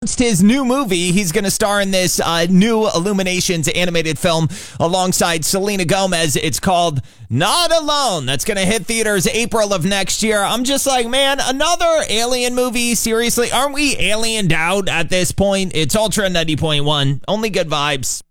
announced his new movie. He's going to star in this new Illuminations animated film alongside Selena Gomez. It's called Not Alone. That's going to hit theaters April of next year. I'm just like, man, another Alien movie? Seriously? Aren't we aliened out at this point? It's Ultra 90.1. Only good vibes.